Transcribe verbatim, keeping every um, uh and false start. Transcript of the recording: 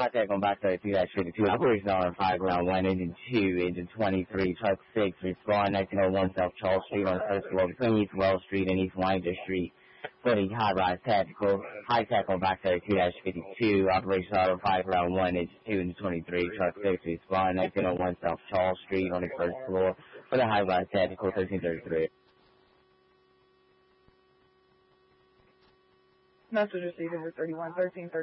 Contact on back thirty-two dash fifty-two. Operation on five ground one, engine two, engine twenty-three, truck six, respond nineteen oh one South Charles Street on the first floor between East Wells Street and East Winder Street. Footing high-rise tactical. High tack on back thirty-two dash fifty-two. Operation on five ground one, engine two, engine twenty-three, truck six, respond nineteen oh one South Charles Street on the first floor for the high-rise tactical thirteen thirty-three. Message received over thirty-one thirteen thirty.